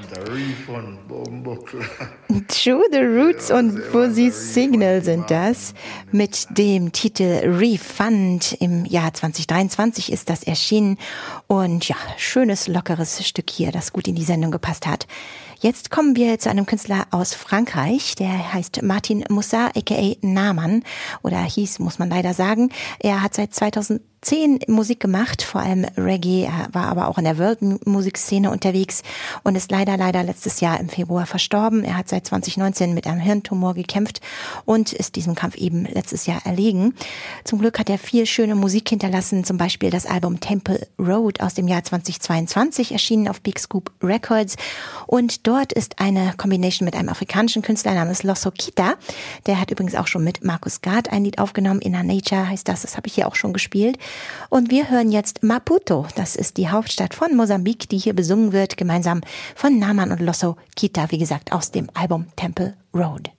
True the Roots und Fuzzy Signal sind das. Mit dem Titel Refund im Jahr 2023 ist das erschienen. Und ja, schönes, lockeres Stück hier, das gut in die Sendung gepasst hat. Jetzt kommen wir zu einem Künstler aus Frankreich, der heißt Martin Moussa, aka Naman, oder hieß, muss man leider sagen. Er hat seit 2010 Musik gemacht, vor allem Reggae, er war aber auch in der World-Musikszene unterwegs und ist leider letztes Jahr im Februar verstorben. Er hat seit 2019 mit einem Hirntumor gekämpft und ist diesem Kampf eben letztes Jahr erlegen. Zum Glück hat er viel schöne Musik hinterlassen, zum Beispiel das Album Temple Road aus dem Jahr 2022, erschienen auf Big Scoop Records, und dort ist eine Combination mit einem afrikanischen Künstler namens Losso Kita. Der hat übrigens auch schon mit Markus Gard ein Lied aufgenommen. Inner Nature heißt das. Das habe ich hier auch schon gespielt. Und wir hören jetzt Maputo. Das ist die Hauptstadt von Mosambik, die hier besungen wird, gemeinsam von Naman und Losso Kita. Wie gesagt, aus dem Album Temple Road.